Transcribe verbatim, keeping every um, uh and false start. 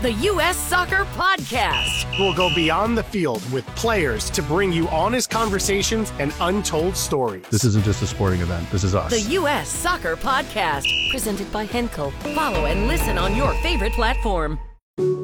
the U S Soccer Podcast. We'll go beyond the field with players to bring you honest conversations and untold stories. This isn't just a sporting event. This is us. The U S Soccer Podcast, presented by Henkel. Follow and listen on your favorite platform.